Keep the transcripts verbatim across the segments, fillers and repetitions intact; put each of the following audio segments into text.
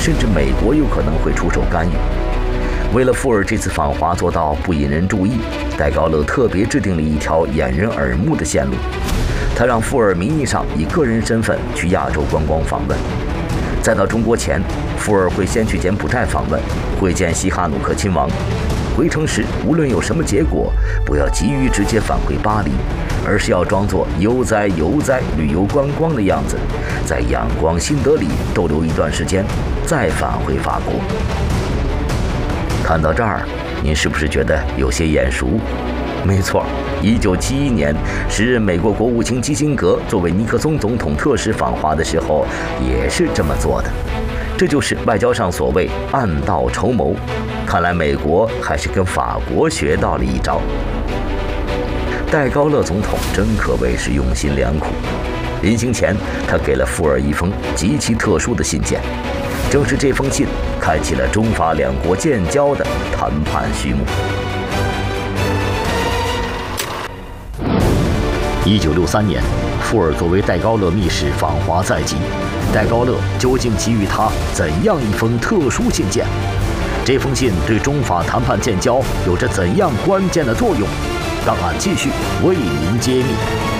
甚至美国有可能会出手干预。为了富尔这次访华做到不引人注意，戴高乐特别制定了一条掩人耳目的线路。他让富尔名义上以个人身份去亚洲观光访问，在到中国前，富尔会先去柬埔寨访问，会见西哈努克亲王。回程时，无论有什么结果，不要急于直接返回巴黎，而是要装作悠哉游哉、旅游观光的样子，在仰光、新德里逗留一段时间，再返回法国。看到这儿，您是不是觉得有些眼熟？没错，一九七一年，时任美国国务卿基辛格作为尼克松总统特使访华的时候，也是这么做的。这就是外交上所谓暗道筹谋。看来美国还是跟法国学到了一招。戴高乐总统真可谓是用心良苦。临行前，他给了富尔一封极其特殊的信件，正是这封信开启了中法两国建交的谈判序幕。一九六三年，富尔作为戴高乐密使访华在即，戴高乐究竟给予他怎样一封特殊信件？这封信对中法谈判建交有着怎样关键的作用？让俺继续为您揭秘。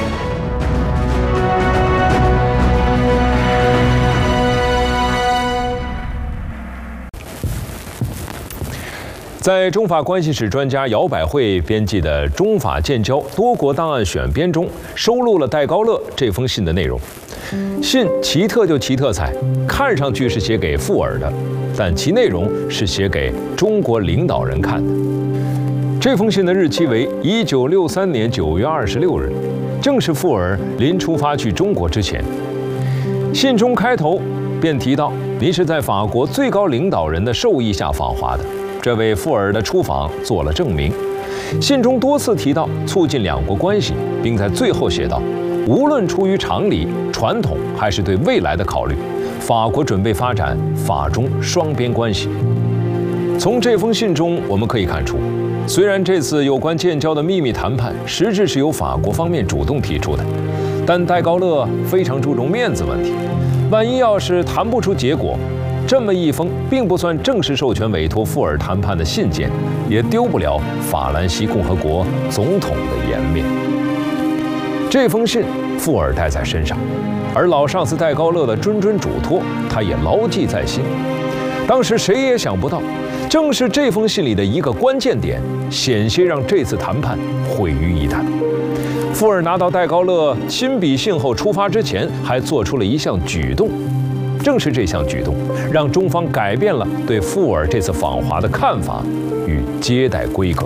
在中法关系史专家姚百惠编辑的《中法建交多国档案选编》中，收录了戴高乐这封信的内容。信奇特就奇特彩，看上去是写给富尔的，但其内容是写给中国领导人看的。这封信的日期为一九六三年九月二十六日，正是富尔临出发去中国之前。信中开头便提到，您是在法国最高领导人的授意下访华的。这为富尔的出访做了证明。信中多次提到促进两国关系，并在最后写道：无论出于常理、传统，还是对未来的考虑，法国准备发展法中双边关系。从这封信中我们可以看出，虽然这次有关建交的秘密谈判实质是由法国方面主动提出的，但戴高乐非常注重面子问题，万一要是谈不出结果，这么一封并不算正式授权委托富尔谈判的信件，也丢不了法兰西共和国总统的颜面。这封信富尔带在身上，而老上司戴高乐的谆谆嘱托，他也牢记在心。当时谁也想不到，正是这封信里的一个关键点，险些让这次谈判毁于一旦。富尔拿到戴高乐亲笔信后出发之前，还做出了一项举动。正是这项举动，让中方改变了对富尔这次访华的看法与接待规格。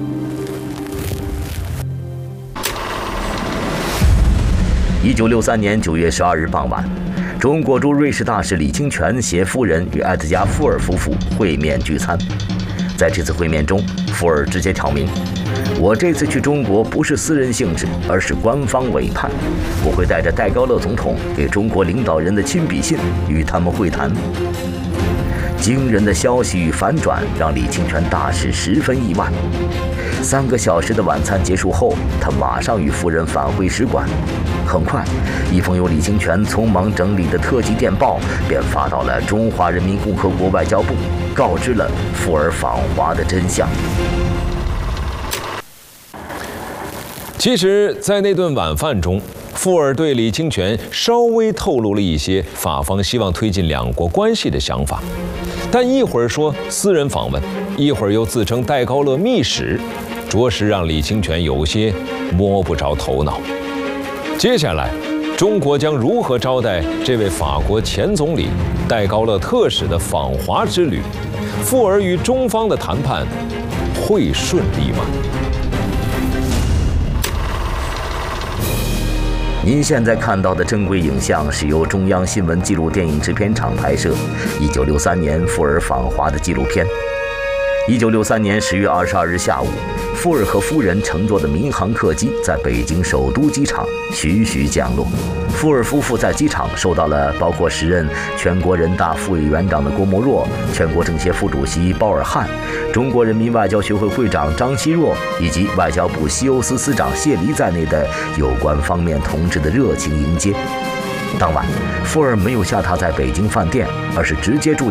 一九六三年九月十二日傍晚，中国驻瑞士大使李清泉携夫人与埃德加·富尔夫妇会面聚餐。在这次会面中，富尔直接挑明，我这次去中国不是私人性质，而是官方委派。我会带着戴高乐总统给中国领导人的亲笔信与他们会谈。惊人的消息与反转让李清泉大使十分意外。三个小时的晚餐结束后，他马上与夫人返回使馆。很快，一封由李清泉匆忙整理的特级电报便发到了中华人民共和国外交部，告知了富尔访华的真相。 其实，在那顿晚饭中，富尔对李清泉稍微透露了一些法方希望推进两国关系的想法，但一会儿说私人访问，一会儿又自称戴高乐密使，着实让李清泉有些摸不着头脑。接下来，中国将如何招待这位法国前总理戴高乐特使的访华之旅？富尔与中方的谈判会顺利吗？ 您现在看到的正规影像是由中央新闻纪录电影制片厂拍摄，一九六三年富尔访华的纪录片。一九六三年十月二十二日下午，富尔和夫人乘坐的民航客机在北京首都机场徐徐降落。富尔夫妇在机场受到了包括时任全国人大副委员长的郭沫若、全国政协副主席包尔汉、中国人民外交学会会长张奚若以及外交部西欧司司长谢黎在内的有关方面同志的热情迎接。当晚，富尔没有下榻在北京饭店，而是直接住